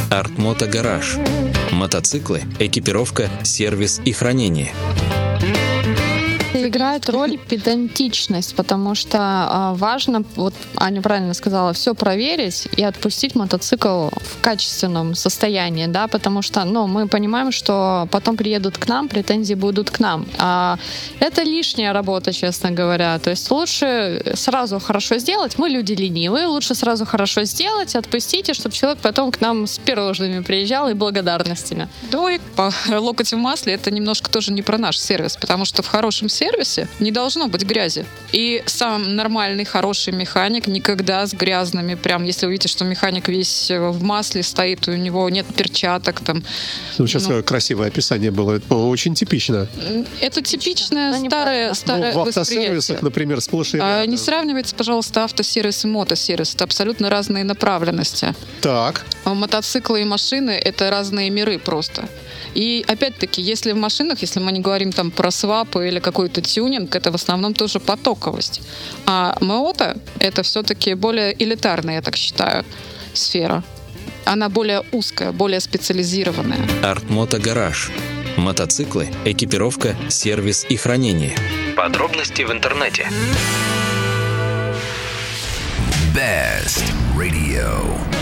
Артмото Гараж. Мотоциклы, экипировка, сервис и хранение. Играет роль педантичность, потому что важно, вот Аня правильно сказала, все проверить и отпустить мотоцикл в качественном состоянии, да, потому что, мы понимаем, что потом приедут к нам, претензии будут к нам. А это лишняя работа, честно говоря. То есть лучше сразу хорошо сделать. Мы люди ленивые, лучше сразу хорошо сделать, отпустить, и чтобы человек потом к нам с пирожными приезжал и благодарностями. Да, и по локоть в масле это немножко тоже не про наш сервис, потому что в хорошем сервисе не должно быть грязи. И сам нормальный, хороший механик никогда с грязными, прям если вы видите, что механик весь в масле стоит, у него нет перчаток там. Сейчас красивое описание было. Это очень типично. Это типичное старое в автосервисах, например, сплошь и рядом. Не сравнивайте, пожалуйста, автосервис и мотосервис. Это абсолютно разные направленности. Так. Мотоциклы и машины — это разные миры просто. И опять-таки, если в машинах, если мы не говорим там про свапы или какой-то тюнинг, это в основном тоже потоковость. А мото — это все-таки более элитарная, я так считаю, сфера. Она более узкая, более специализированная. Артмото Гараж. Мотоциклы, экипировка, сервис и хранение. Подробности в интернете. Best Radio.